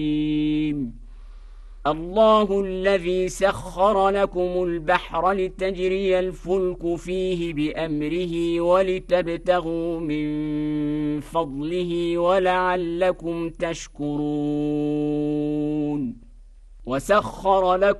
الله الذي سخر لكم البحر لتجري الفلك فيه بأمره ولتبتغوا من فضله ولعلكم تشكرون وسخر لكم